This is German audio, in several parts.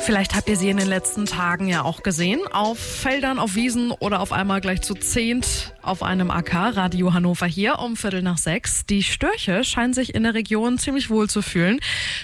Vielleicht habt ihr sie in den letzten Tagen ja auch gesehen. Auf Feldern, auf Wiesen oder auf einmal gleich zu 10 auf einem Acker. Radio Hannover hier um 5:45. Die Störche scheinen sich in der Region ziemlich wohl zu fühlen.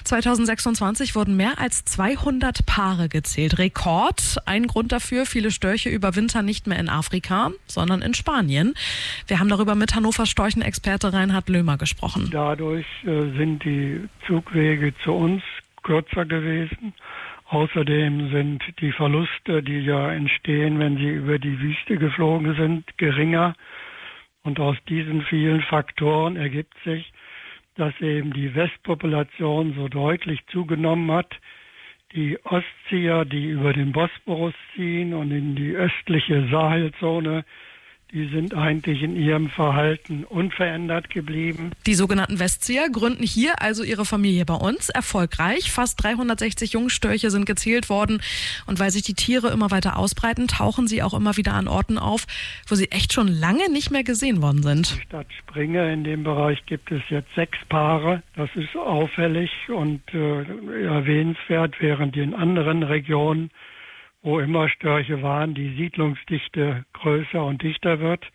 2026 wurden mehr als 200 Paare gezählt. Rekord. Ein Grund dafür, viele Störche überwintern nicht mehr in Afrika, sondern in Spanien. Wir haben darüber mit Hannovers Storchenexperte Reinhard Lömer gesprochen. Dadurch sind die Zugwege zu uns kürzer gewesen. Außerdem sind die Verluste, die ja entstehen, wenn sie über die Wüste geflogen sind, geringer. Und aus diesen vielen Faktoren ergibt sich, dass eben die Westpopulation so deutlich zugenommen hat. Die Ostzieher, die über den Bosporus ziehen und in die östliche Sahelzone, die sind eigentlich in ihrem Verhalten unverändert geblieben. Die sogenannten Westzieher gründen hier also ihre Familie bei uns. Erfolgreich. Fast 360 Jungstörche sind gezählt worden. Und weil sich die Tiere immer weiter ausbreiten, tauchen sie auch immer wieder an Orten auf, wo sie echt schon lange nicht mehr gesehen worden sind. In der Stadt Springe, in dem Bereich gibt es jetzt 6 Paare. Das ist auffällig und erwähnenswert, während in anderen Regionen, wo immer Störche waren, die Siedlungsdichte größer und dichter wird.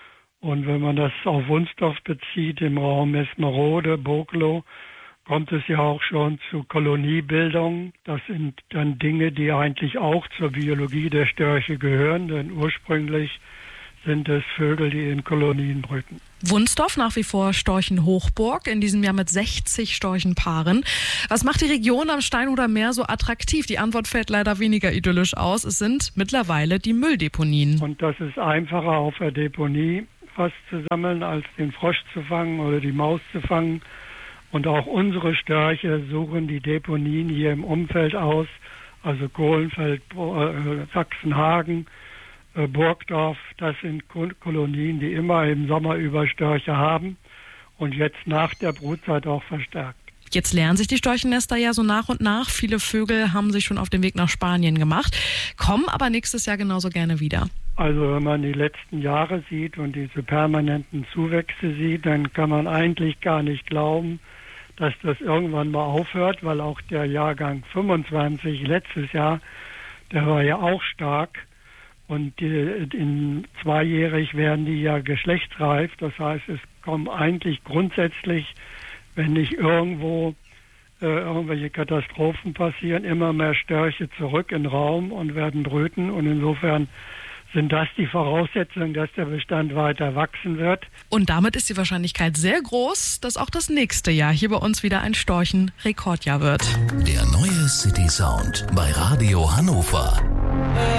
Und wenn man das auf Wunstorf bezieht, im Raum Mesmerode, Boglo, kommt es ja auch schon zu Koloniebildungen. Das sind dann Dinge, die eigentlich auch zur Biologie der Störche gehören, denn ursprünglich sind es Vögel, die in Kolonien brüten. Wunstorf nach wie vor Storchenhochburg, in diesem Jahr mit 60 Storchenpaaren. Was macht die Region am Steinhuder Meer so attraktiv? Die Antwort fällt leider weniger idyllisch aus. Es sind mittlerweile die Mülldeponien. Und das ist einfacher auf der Deponie was zu sammeln, als den Frosch zu fangen oder die Maus zu fangen. Und auch unsere Störche suchen die Deponien hier im Umfeld aus, also Kohlenfeld, Sachsenhagen, Burgdorf, das sind Kolonien, die immer im Sommer über Störche haben und jetzt nach der Brutzeit auch verstärkt. Jetzt lernen sich die Storchennester ja so nach und nach. Viele Vögel haben sich schon auf den Weg nach Spanien gemacht, kommen aber nächstes Jahr genauso gerne wieder. Also wenn man die letzten Jahre sieht und diese permanenten Zuwächse sieht, dann kann man eigentlich gar nicht glauben, dass das irgendwann mal aufhört, weil auch der Jahrgang 25 letztes Jahr, der war ja auch stark. Und in zweijährig werden die ja geschlechtsreif. Das heißt, es kommen eigentlich grundsätzlich, wenn nicht irgendwo irgendwelche Katastrophen passieren, immer mehr Störche zurück in den Raum und werden brüten. Und insofern sind das die Voraussetzungen, dass der Bestand weiter wachsen wird. Und damit ist die Wahrscheinlichkeit sehr groß, dass auch das nächste Jahr hier bei uns wieder ein Storchen-Rekordjahr wird. Der neue City Sound bei Radio Hannover.